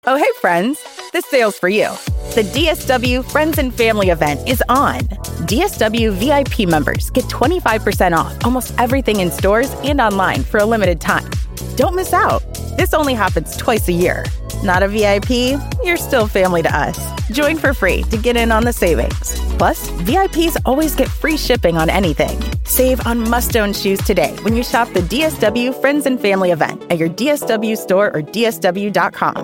Oh, hey, friends. This sale's for you. The DSW Friends and Family event is on. DSW VIP members get 25% off almost everything in stores and online for a limited time. Don't miss out. This only happens twice a year. Not a VIP? You're still family to us. Join for free to get in on the savings. Plus, VIPs always get free shipping on anything. Save on must-own shoes today when you shop the DSW Friends and Family event at your DSW store or DSW.com.